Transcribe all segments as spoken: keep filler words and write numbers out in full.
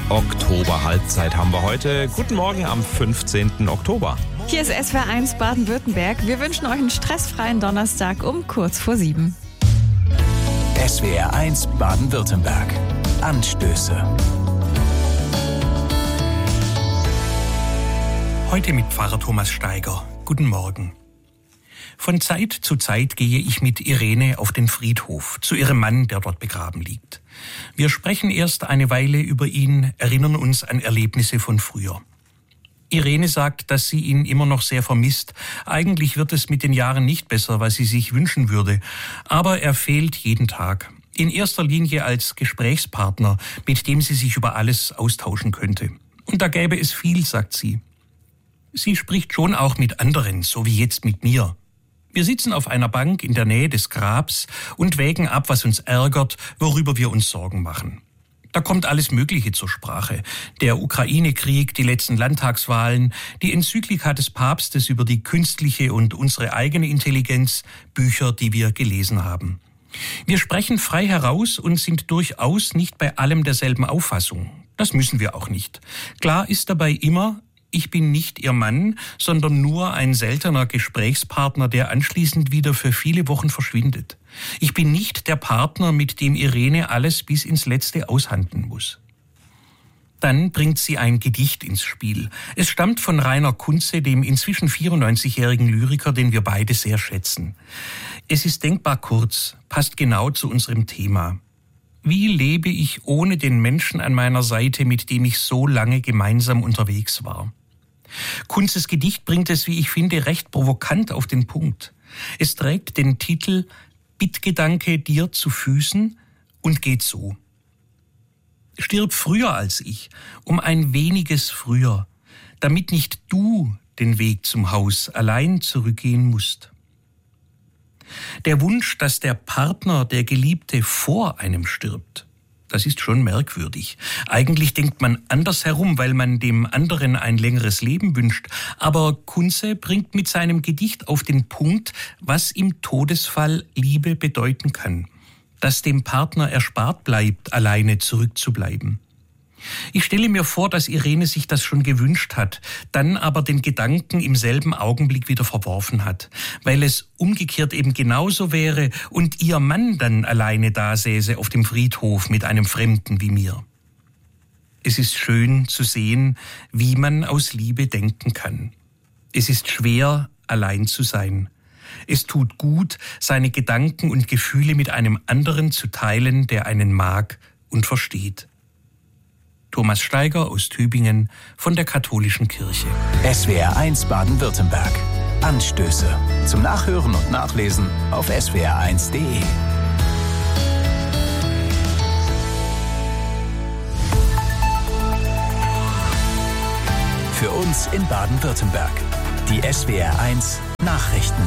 Oktober-Halbzeit haben wir heute. Guten Morgen am fünfzehnten Oktober. Hier ist S W R eins Baden-Württemberg. Wir wünschen euch einen stressfreien Donnerstag um kurz vor sieben. S W R eins Baden-Württemberg. Anstöße. Heute mit Pfarrer Thomas Steiger. Guten Morgen. Von Zeit zu Zeit gehe ich mit Irene auf den Friedhof, zu ihrem Mann, der dort begraben liegt. Wir sprechen erst eine Weile über ihn, erinnern uns an Erlebnisse von früher. Irene sagt, dass sie ihn immer noch sehr vermisst. Eigentlich wird es mit den Jahren nicht besser, was sie sich wünschen würde. Aber er fehlt jeden Tag. In erster Linie als Gesprächspartner, mit dem sie sich über alles austauschen könnte. Und da gäbe es viel, sagt sie. Sie spricht schon auch mit anderen, so wie jetzt mit mir. Wir sitzen auf einer Bank in der Nähe des Grabs und wägen ab, was uns ärgert, worüber wir uns Sorgen machen. Da kommt alles Mögliche zur Sprache. Der Ukraine-Krieg, die letzten Landtagswahlen, die Enzyklika des Papstes über die künstliche und unsere eigene Intelligenz, Bücher, die wir gelesen haben. Wir sprechen frei heraus und sind durchaus nicht bei allem derselben Auffassung. Das müssen wir auch nicht. Klar ist dabei immer, ich bin nicht ihr Mann, sondern nur ein seltener Gesprächspartner, der anschließend wieder für viele Wochen verschwindet. Ich bin nicht der Partner, mit dem Irene alles bis ins Letzte aushandeln muss. Dann bringt sie ein Gedicht ins Spiel. Es stammt von Rainer Kunze, dem inzwischen vierundneunzigjährigen Lyriker, den wir beide sehr schätzen. Es ist denkbar kurz, passt genau zu unserem Thema. Wie lebe ich ohne den Menschen an meiner Seite, mit dem ich so lange gemeinsam unterwegs war? Kunzes Gedicht bringt es, wie ich finde, recht provokant auf den Punkt. Es trägt den Titel »Bittgedanke dir zu Füßen« und geht so. Stirb früher als ich, um ein weniges früher, damit nicht du den Weg zum Haus allein zurückgehen musst. Der Wunsch, dass der Partner, der Geliebte, vor einem stirbt, das ist schon merkwürdig. Eigentlich denkt man anders herum, weil man dem anderen ein längeres Leben wünscht. Aber Kunze bringt mit seinem Gedicht auf den Punkt, was im Todesfall Liebe bedeuten kann. Dass dem Partner erspart bleibt, alleine zurückzubleiben. Ich stelle mir vor, dass Irene sich das schon gewünscht hat, dann aber den Gedanken im selben Augenblick wieder verworfen hat, weil es umgekehrt eben genauso wäre und ihr Mann dann alleine dasäße auf dem Friedhof mit einem Fremden wie mir. Es ist schön zu sehen, wie man aus Liebe denken kann. Es ist schwer, allein zu sein. Es tut gut, seine Gedanken und Gefühle mit einem anderen zu teilen, der einen mag und versteht. Thomas Steiger aus Tübingen von der Katholischen Kirche. S W R eins Baden-Württemberg. Anstöße. Zum Nachhören und Nachlesen auf S W R eins punkt de. Für uns in Baden-Württemberg. Die S W R eins Nachrichten.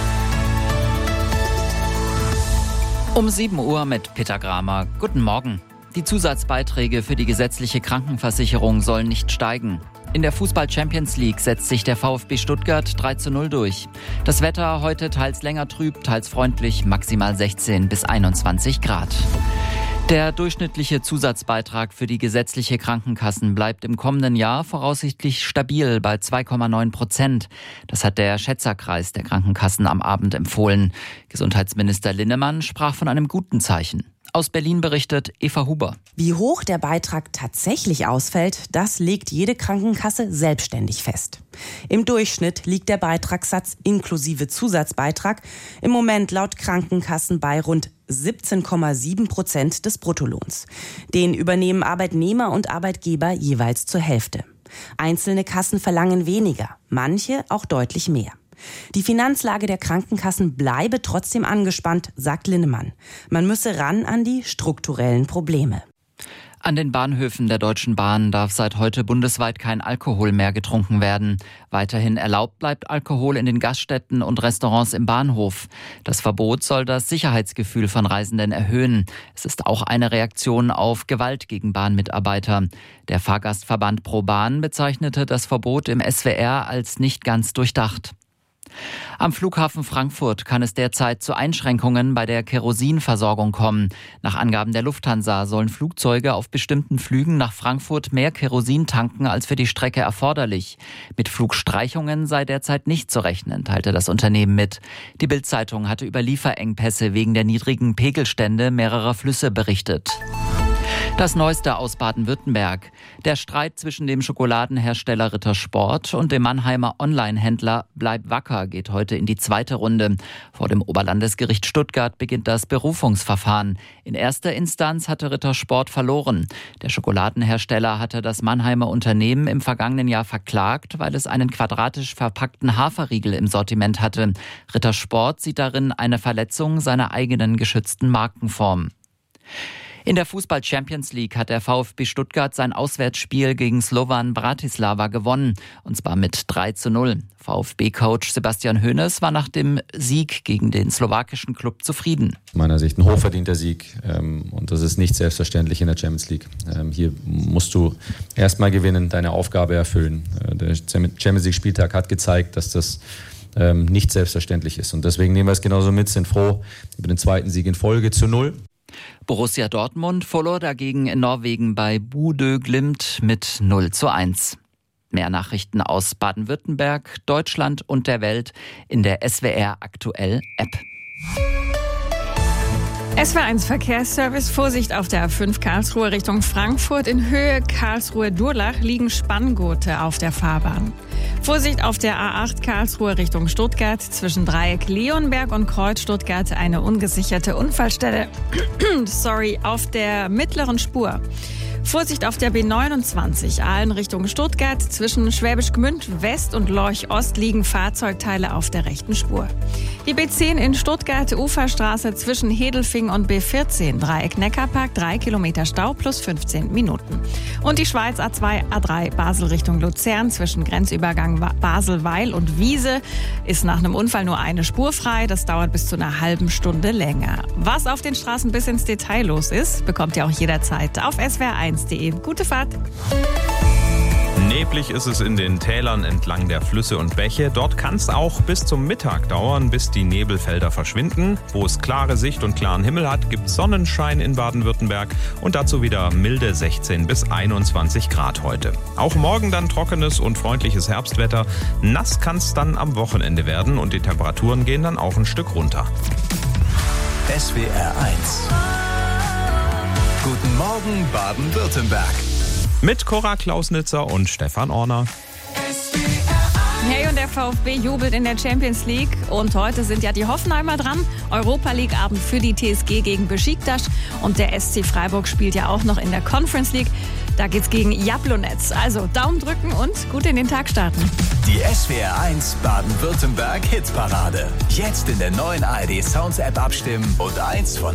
Um sieben Uhr mit Peter Gramer. Guten Morgen. Die Zusatzbeiträge für die gesetzliche Krankenversicherung sollen nicht steigen. In der Fußball-Champions League setzt sich der VfB Stuttgart drei zu null durch. Das Wetter heute teils länger trüb, teils freundlich, maximal sechzehn bis einundzwanzig Grad. Der durchschnittliche Zusatzbeitrag für die gesetzliche Krankenkassen bleibt im kommenden Jahr voraussichtlich stabil bei zwei Komma neun Prozent. Das hat der Schätzerkreis der Krankenkassen am Abend empfohlen. Gesundheitsminister Linnemann sprach von einem guten Zeichen. Aus Berlin berichtet Eva Huber. Wie hoch der Beitrag tatsächlich ausfällt, das legt jede Krankenkasse selbstständig fest. Im Durchschnitt liegt der Beitragssatz inklusive Zusatzbeitrag im Moment laut Krankenkassen bei rund siebzehn Komma sieben Prozent des Bruttolohns. Den übernehmen Arbeitnehmer und Arbeitgeber jeweils zur Hälfte. Einzelne Kassen verlangen weniger, manche auch deutlich mehr. Die Finanzlage der Krankenkassen bleibe trotzdem angespannt, sagt Linnemann. Man müsse ran an die strukturellen Probleme. An den Bahnhöfen der Deutschen Bahn darf seit heute bundesweit kein Alkohol mehr getrunken werden. Weiterhin erlaubt bleibt Alkohol in den Gaststätten und Restaurants im Bahnhof. Das Verbot soll das Sicherheitsgefühl von Reisenden erhöhen. Es ist auch eine Reaktion auf Gewalt gegen Bahnmitarbeiter. Der Fahrgastverband ProBahn bezeichnete das Verbot im S W R als nicht ganz durchdacht. Am Flughafen Frankfurt kann es derzeit zu Einschränkungen bei der Kerosinversorgung kommen. Nach Angaben der Lufthansa sollen Flugzeuge auf bestimmten Flügen nach Frankfurt mehr Kerosin tanken als für die Strecke erforderlich. Mit Flugstreichungen sei derzeit nicht zu rechnen, teilte das Unternehmen mit. Die Bild-Zeitung hatte über Lieferengpässe wegen der niedrigen Pegelstände mehrerer Flüsse berichtet. Das Neueste aus Baden-Württemberg. Der Streit zwischen dem Schokoladenhersteller Rittersport und dem Mannheimer Online-Händler Bleib Wacker geht heute in die zweite Runde. Vor dem Oberlandesgericht Stuttgart beginnt das Berufungsverfahren. In erster Instanz hatte Rittersport verloren. Der Schokoladenhersteller hatte das Mannheimer Unternehmen im vergangenen Jahr verklagt, weil es einen quadratisch verpackten Haferriegel im Sortiment hatte. Rittersport sieht darin eine Verletzung seiner eigenen geschützten Markenform. In der Fußball-Champions League hat der VfB Stuttgart sein Auswärtsspiel gegen Slovan Bratislava gewonnen, und zwar mit drei zu null. VfB-Coach Sebastian Hoeneß war nach dem Sieg gegen den slowakischen Club zufrieden. Aus meiner Sicht ein hochverdienter Sieg, und das ist nicht selbstverständlich in der Champions League. Hier musst du erstmal gewinnen, deine Aufgabe erfüllen. Der Champions League-Spieltag hat gezeigt, dass das nicht selbstverständlich ist, und deswegen nehmen wir es genauso mit, sind froh über den zweiten Sieg in Folge zu null. Borussia Dortmund verlor dagegen in Norwegen bei Bodø Glimt mit null zu eins. Mehr Nachrichten aus Baden-Württemberg, Deutschland und der Welt in der S W R Aktuell App. S W R eins Verkehrsservice. Vorsicht auf der A fünf Karlsruhe Richtung Frankfurt. In Höhe Karlsruhe-Durlach liegen Spanngurte auf der Fahrbahn. Vorsicht auf der A acht Karlsruhe Richtung Stuttgart. Zwischen Dreieck Leonberg und Kreuz Stuttgart eine ungesicherte Unfallstelle. Sorry, auf der mittleren Spur. Vorsicht auf der B neunundzwanzig Aalen Richtung Stuttgart. Zwischen Schwäbisch Gmünd West und Lorch Ost liegen Fahrzeugteile auf der rechten Spur. Die B zehn in Stuttgart, Uferstraße zwischen Hedelfing und B vierzehn. Dreieck Neckarpark, drei Kilometer Stau plus fünfzehn Minuten. Und die Schweiz A zwei A drei Basel Richtung Luzern zwischen Grenzübergang Basel-Weil und Wiese ist nach einem Unfall nur eine Spur frei. Das dauert bis zu einer halben Stunde länger. Was auf den Straßen bis ins Detail los ist, bekommt ihr auch jederzeit auf S W R eins punkt de. Gute Fahrt! Neblig ist es in den Tälern entlang der Flüsse und Bäche. Dort kann es auch bis zum Mittag dauern, bis die Nebelfelder verschwinden. Wo es klare Sicht und klaren Himmel hat, gibt es Sonnenschein in Baden-Württemberg und dazu wieder milde sechzehn bis einundzwanzig Grad heute. Auch morgen dann trockenes und freundliches Herbstwetter. Nass kann es dann am Wochenende werden und die Temperaturen gehen dann auch ein Stück runter. S W R eins. Guten Morgen Baden-Württemberg. Mit Cora Klausnitzer und Stefan Orner. Hey, und der VfB jubelt in der Champions League. Und heute sind ja die Hoffenheimer dran. Europa League Abend für die T S G gegen Besiktas. Und der S C Freiburg spielt ja auch noch in der Conference League. Da geht's gegen Jablonec. Also Daumen drücken und gut in den Tag starten. Die S W R eins Baden-Württemberg Hitparade. Jetzt in der neuen A R D Sounds App abstimmen und eins von